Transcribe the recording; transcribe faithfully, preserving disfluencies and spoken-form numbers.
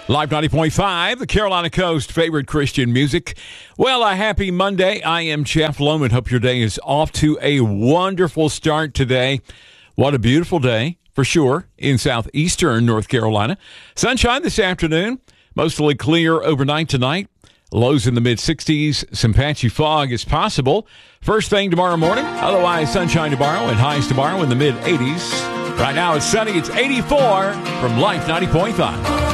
Live ninety point five, the Carolina Coast favorite Christian music. Well, a happy Monday. I am Jeff Loman. Hope your day is off to a wonderful start today. What a beautiful day, for sure, in southeastern North Carolina. Sunshine this afternoon, mostly clear overnight tonight. Lows in the mid-sixties. Some patchy fog is possible. First thing tomorrow morning, otherwise sunshine tomorrow and highs tomorrow in the mid-eighties. Right now it's sunny. It's eighty-four from Life ninety point five.